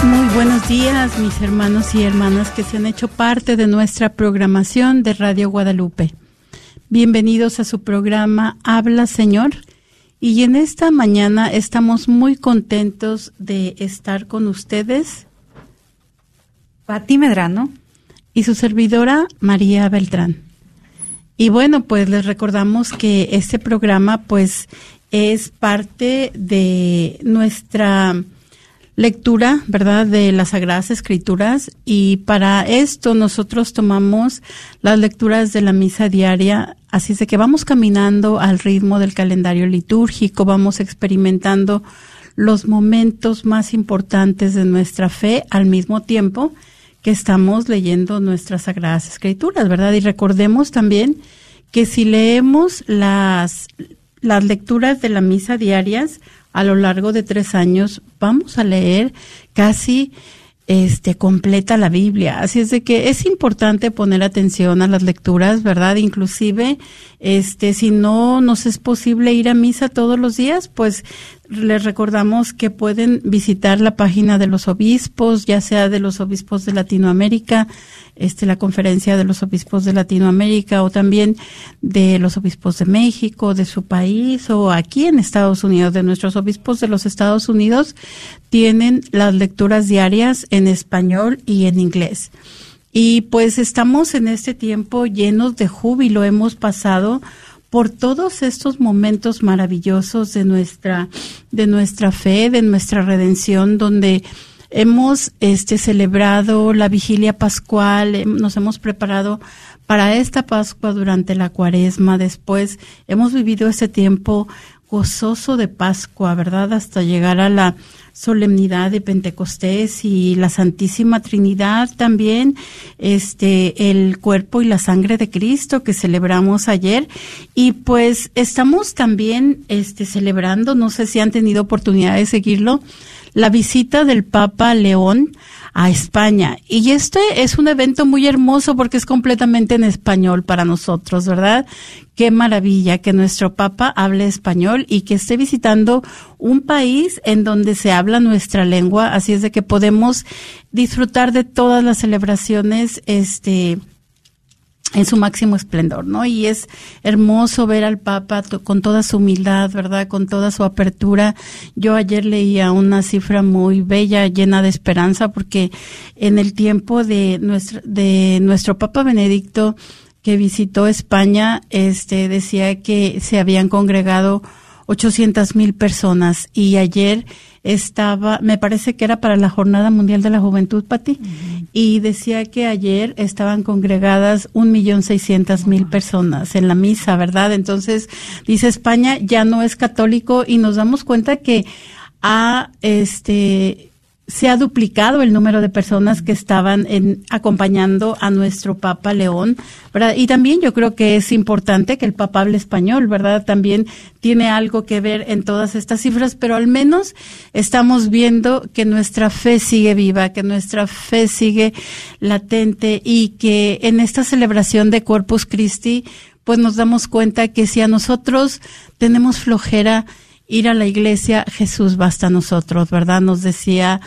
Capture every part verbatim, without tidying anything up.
Muy buenos días, mis hermanos y hermanas que se han hecho parte de nuestra programación de Radio Guadalupe. Bienvenidos a su programa Habla Señor. Y en esta mañana estamos muy contentos de estar con ustedes, Pati Medrano y su servidora María Beltrán. Y bueno, pues les recordamos que este programa pues es parte de nuestra lectura, ¿verdad?, de las Sagradas Escrituras, y para esto nosotros tomamos las lecturas de la misa diaria, así es de que vamos caminando al ritmo del calendario litúrgico, vamos experimentando los momentos más importantes de nuestra fe al mismo tiempo que estamos leyendo nuestras Sagradas Escrituras, ¿verdad? Y recordemos también que si leemos las, las lecturas de la misa diarias a lo largo de tres años, vamos a leer casi este completa la Biblia. Así es de que es importante poner atención a las lecturas, ¿verdad? Inclusive, este, si no nos es posible ir a misa todos los días, pues les recordamos que pueden visitar la página de los obispos, ya sea de los obispos de Latinoamérica, este, la conferencia de los obispos de Latinoamérica, o también de los obispos de México, de su país, o aquí en Estados Unidos, de nuestros obispos de los Estados Unidos, tienen las lecturas diarias en español y en inglés. Y pues estamos en este tiempo llenos de júbilo, hemos pasado por todos estos momentos maravillosos de nuestra, de nuestra fe, de nuestra redención, donde hemos este celebrado la vigilia pascual, nos hemos preparado para esta Pascua durante la Cuaresma, después hemos vivido ese tiempo gozoso de Pascua, ¿verdad?, hasta llegar a la solemnidad de Pentecostés y la Santísima Trinidad también, este, el cuerpo y la sangre de Cristo que celebramos ayer. Y pues estamos también este celebrando, no sé si han tenido oportunidad de seguirlo, la visita del Papa León a España. Y este es un evento muy hermoso porque es completamente en español para nosotros, ¿verdad? Qué maravilla que nuestro Papa hable español y que esté visitando un país en donde se habla nuestra lengua, así es de que podemos disfrutar de todas las celebraciones, este, en su máximo esplendor, ¿no? Y es hermoso ver al Papa to- con toda su humildad, ¿verdad?, con toda su apertura. Yo ayer leía una cifra muy bella, llena de esperanza, porque en el tiempo de nuestro, de nuestro Papa Benedicto, que visitó España, este, decía que se habían congregado ochocientas mil personas, y ayer estaba, me parece que era para la Jornada Mundial de la Juventud, Pati, uh-huh. Y decía que ayer estaban congregadas un millón seiscientas mil personas en la misa, ¿verdad? Entonces, dice, España ya no es católico, y nos damos cuenta que ha, este, se ha duplicado el número de personas que estaban en, acompañando a nuestro Papa León, ¿verdad? Y también yo creo que es importante que el Papa hable español, ¿verdad? También tiene algo que ver en todas estas cifras, pero al menos estamos viendo que nuestra fe sigue viva, que nuestra fe sigue latente, y que en esta celebración de Corpus Christi, pues nos damos cuenta que si a nosotros tenemos flojera ir a la iglesia, Jesús basta a nosotros, ¿verdad? Nos decía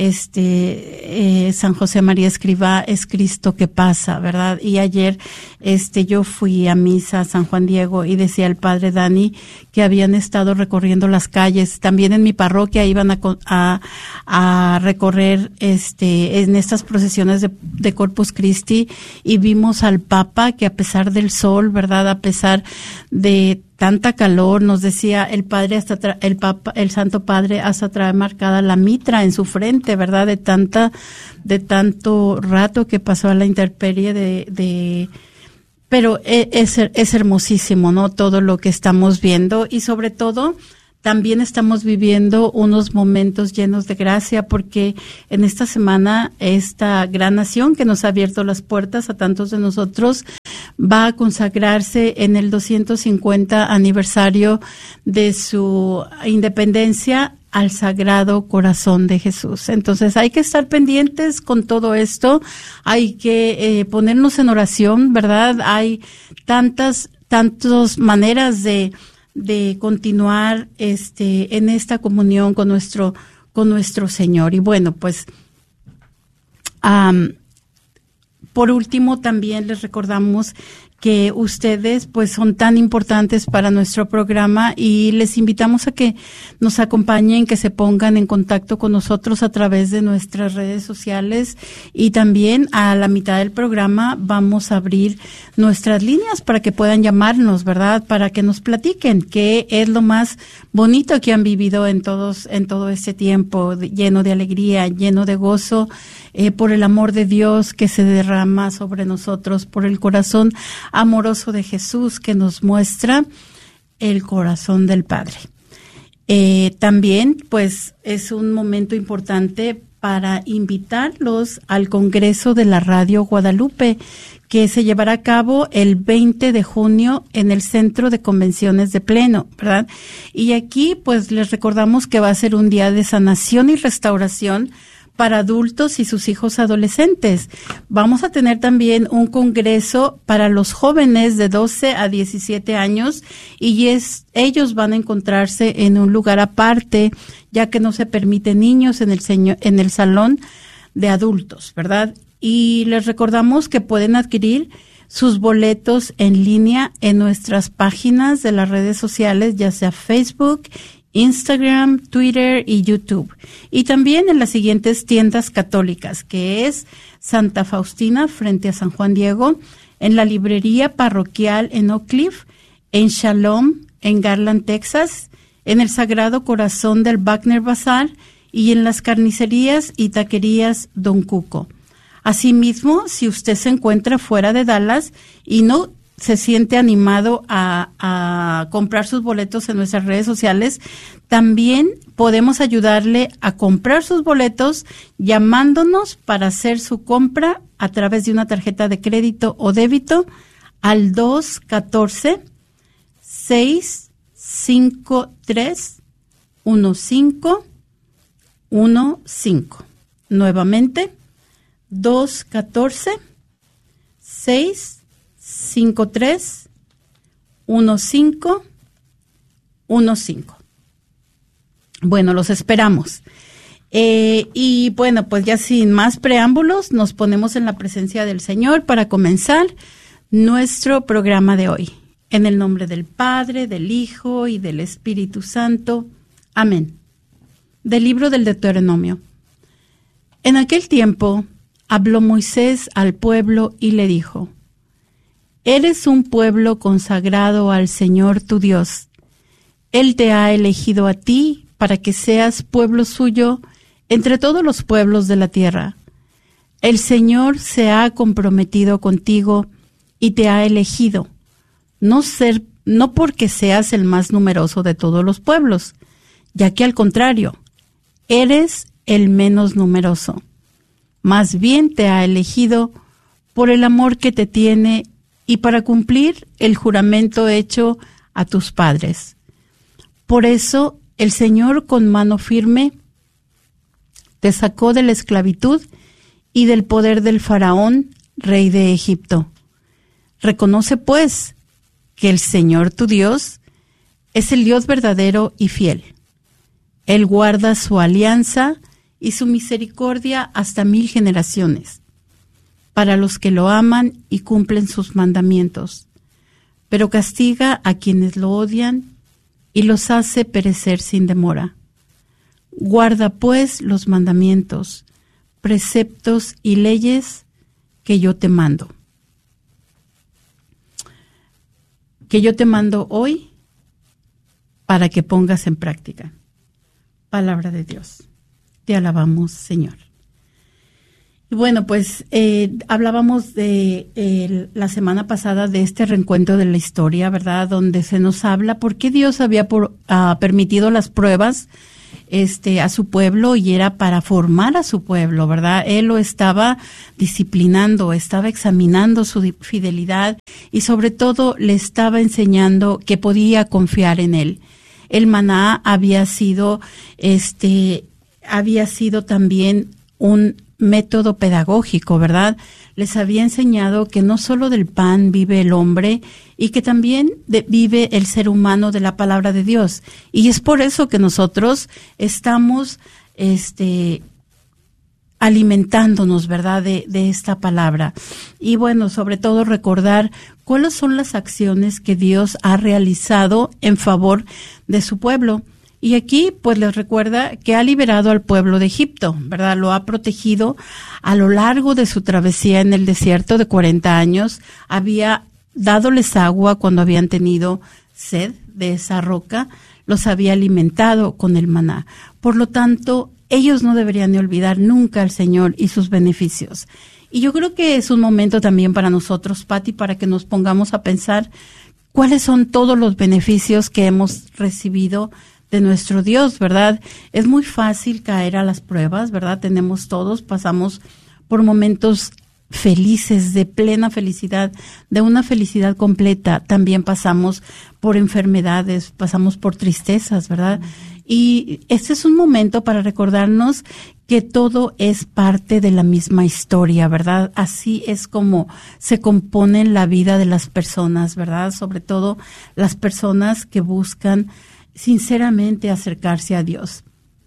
este eh, San José María Escrivá, es Cristo que pasa, ¿verdad? Y ayer este yo fui a misa a San Juan Diego y decía el padre Dani que habían estado recorriendo las calles, también en mi parroquia iban a a, a recorrer este en estas procesiones de, de Corpus Christi, y vimos al Papa que a pesar del sol, ¿verdad?, a pesar de tanta calor, nos decía el padre, hasta tra- el papa, el Santo Padre hasta trae marcada la mitra en su frente, ¿verdad?, de tanta, de tanto rato que pasó a la intemperie de, de, pero es, es hermosísimo, ¿no?, todo lo que estamos viendo, y sobre todo también estamos viviendo unos momentos llenos de gracia, porque en esta semana esta gran nación que nos ha abierto las puertas a tantos de nosotros va a consagrarse en el doscientos cincuenta aniversario de su independencia al Sagrado Corazón de Jesús. Entonces hay que estar pendientes con todo esto, hay que eh, ponernos en oración, ¿verdad? Hay tantas, tantas maneras de de continuar este en esta comunión con nuestro con nuestro Señor. Y bueno, pues Um, por último, también les recordamos que ustedes pues son tan importantes para nuestro programa y les invitamos a que nos acompañen, que se pongan en contacto con nosotros a través de nuestras redes sociales, y también a la mitad del programa vamos a abrir nuestras líneas para que puedan llamarnos, ¿verdad? Para que nos platiquen qué es lo más bonito que han vivido en todos en todo este tiempo, lleno de alegría, lleno de gozo, eh, por el amor de Dios que se derrama sobre nosotros, por el corazón amoroso de Jesús que nos muestra el corazón del Padre. Eh, también, pues, es un momento importante para invitarlos al Congreso de la Radio Guadalupe, que se llevará a cabo el veinte de junio en el Centro de Convenciones de Pleno, ¿verdad? Y aquí, pues, les recordamos que va a ser un día de sanación y restauración para adultos y sus hijos adolescentes. Vamos a tener también un congreso para los jóvenes de doce a diecisiete años, y es, ellos van a encontrarse en un lugar aparte, ya que no se permite niños en el, seño, en el salón de adultos, ¿verdad? Y les recordamos que pueden adquirir sus boletos en línea en nuestras páginas de las redes sociales, ya sea Facebook, Instagram, Twitter y YouTube. Y también en las siguientes tiendas católicas, que es Santa Faustina frente a San Juan Diego, en la librería parroquial en Oak Cliff, en Shalom, en Garland, Texas, en el Sagrado Corazón del Wagner Bazar y en las carnicerías y taquerías Don Cuco. Asimismo, si usted se encuentra fuera de Dallas y no se siente animado a, a comprar sus boletos en nuestras redes sociales, también podemos ayudarle a comprar sus boletos llamándonos para hacer su compra a través de una tarjeta de crédito o débito al dos uno cuatro, seis cinco tres, uno cinco uno cinco. Nuevamente, dos uno cuatro, seis cinco tres, uno cinco uno cinco. Bueno, los esperamos. Eh, y bueno, pues ya sin más preámbulos, nos ponemos en la presencia del Señor para comenzar nuestro programa de hoy. En el nombre del Padre, del Hijo y del Espíritu Santo. Amén. Del libro del Deuteronomio. En aquel tiempo habló Moisés al pueblo y le dijo: Eres un pueblo consagrado al Señor tu Dios. Él te ha elegido a ti para que seas pueblo suyo entre todos los pueblos de la tierra. El Señor se ha comprometido contigo y te ha elegido, no ser, no porque seas el más numeroso de todos los pueblos, ya que al contrario, eres el menos numeroso. Más bien te ha elegido por el amor que te tiene y para cumplir el juramento hecho a tus padres. Por eso el Señor con mano firme te sacó de la esclavitud y del poder del faraón, rey de Egipto. Reconoce pues que el Señor tu Dios es el Dios verdadero y fiel. Él guarda su alianza y su misericordia hasta mil generaciones, para los que lo aman y cumplen sus mandamientos, pero castiga a quienes lo odian y los hace perecer sin demora. Guarda pues los mandamientos, preceptos y leyes que yo te mando. Que yo te mando hoy para que pongas en práctica. Palabra de Dios. Te alabamos, Señor. Y bueno, pues eh, hablábamos de eh, la semana pasada de este reencuentro de la historia, ¿verdad? Donde se nos habla por qué Dios había por, uh, permitido las pruebas este, a su pueblo, y era para formar a su pueblo, ¿verdad? Él lo estaba disciplinando, estaba examinando su fidelidad y sobre todo le estaba enseñando que podía confiar en él. El maná había sido, este, había sido también un método pedagógico, ¿verdad? Les había enseñado que no solo del pan vive el hombre y que también de, vive el ser humano de la palabra de Dios. Y es por eso que nosotros estamos este, alimentándonos, ¿verdad?, de, de esta palabra. Y bueno, sobre todo recordar cuáles son las acciones que Dios ha realizado en favor de su pueblo. Y aquí, pues, les recuerda que ha liberado al pueblo de Egipto, ¿verdad? Lo ha protegido a lo largo de su travesía en el desierto de cuarenta años. Había dádoles agua cuando habían tenido sed de esa roca, los había alimentado con el maná. Por lo tanto, ellos no deberían de olvidar nunca al Señor y sus beneficios. Y yo creo que es un momento también para nosotros, Pati, para que nos pongamos a pensar cuáles son todos los beneficios que hemos recibido de nuestro Dios, ¿verdad? Es muy fácil caer a las pruebas, ¿verdad? Tenemos todos, pasamos por momentos felices, de plena felicidad, de una felicidad completa. También pasamos por enfermedades, pasamos por tristezas, ¿verdad? Y este es un momento para recordarnos que todo es parte de la misma historia, ¿verdad? Así es como se compone la vida de las personas, ¿verdad? Sobre todo las personas que buscan sinceramente acercarse a Dios.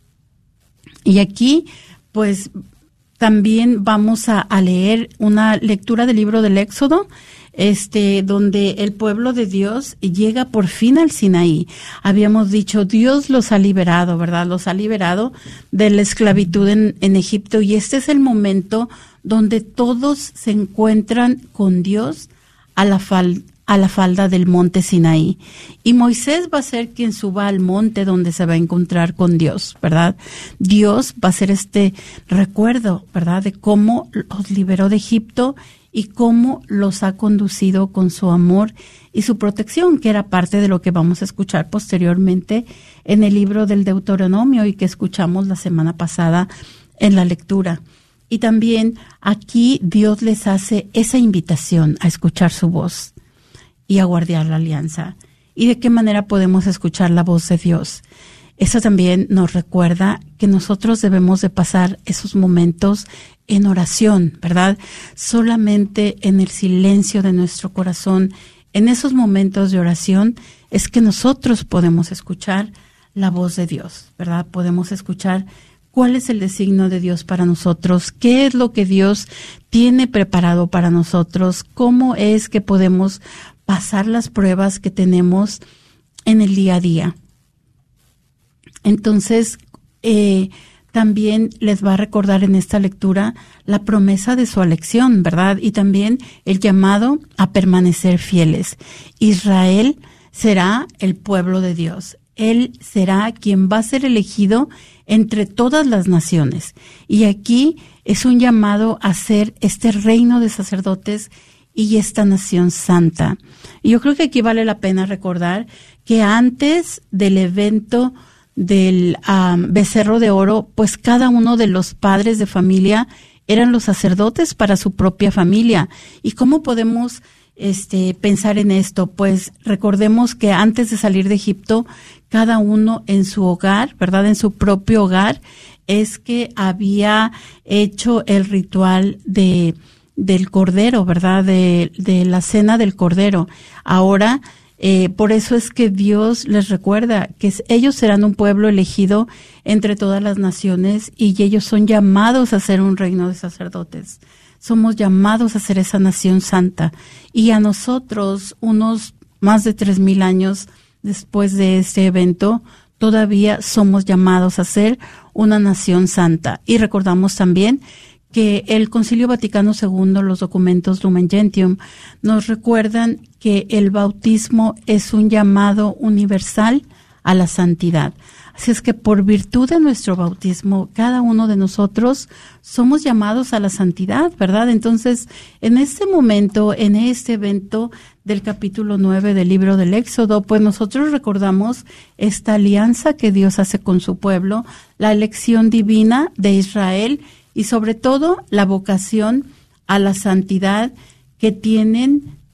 Y aquí, pues, también vamos a, a leer una lectura del libro del Éxodo, este, donde el pueblo de Dios llega por fin al Sinaí. Habíamos dicho, Dios los ha liberado, ¿verdad? Los ha liberado de la esclavitud en, en Egipto, y este es el momento donde todos se encuentran con Dios a la falda a la falda del monte Sinaí. Y Moisés va a ser quien suba al monte donde se va a encontrar con Dios, ¿verdad? Dios va a ser este recuerdo, ¿verdad?, de cómo los liberó de Egipto y cómo los ha conducido con su amor y su protección, que era parte de lo que vamos a escuchar posteriormente en el libro del Deuteronomio y que escuchamos la semana pasada en la lectura. Y también aquí Dios les hace esa invitación a escuchar su voz y a guardar la alianza. ¿Y de qué manera podemos escuchar la voz de Dios? Eso también nos recuerda que nosotros debemos de pasar esos momentos en oración, ¿verdad? Solamente en el silencio de nuestro corazón, en esos momentos de oración, es que nosotros podemos escuchar la voz de Dios, ¿verdad? Podemos escuchar cuál es el designio de Dios para nosotros, qué es lo que Dios tiene preparado para nosotros, cómo es que podemos pasar las pruebas que tenemos en el día a día. Entonces, eh, también les va a recordar en esta lectura la promesa de su elección, ¿verdad? Y también el llamado a permanecer fieles. Israel será el pueblo de Dios. Él será quien va a ser elegido entre todas las naciones. Y aquí es un llamado a ser este reino de sacerdotes y esta nación santa. Y yo creo que aquí vale la pena recordar que antes del evento del um, becerro de oro, pues cada uno de los padres de familia eran los sacerdotes para su propia familia. ¿Y cómo podemos este, pensar en esto? Pues recordemos que antes de salir de Egipto, cada uno en su hogar, ¿verdad? En su propio hogar, es que había hecho el ritual de del Cordero, ¿verdad? De, de la cena del Cordero. Ahora, eh, por eso es que Dios les recuerda que ellos serán un pueblo elegido entre todas las naciones y ellos son llamados a ser un reino de sacerdotes. Somos llamados a ser esa nación santa. Y a nosotros, unos más de tres mil años después de este evento, todavía somos llamados a ser una nación santa. Y recordamos también que el Concilio Vaticano segundo, los documentos Lumen Gentium, nos recuerdan que el bautismo es un llamado universal a la santidad. Así es que por virtud de nuestro bautismo, cada uno de nosotros somos llamados a la santidad, ¿verdad? Entonces, en este momento, en este evento del capítulo nueve del libro del Éxodo, pues nosotros recordamos esta alianza que Dios hace con su pueblo, la elección divina de Israel, y sobre todo la vocación a la santidad que tienen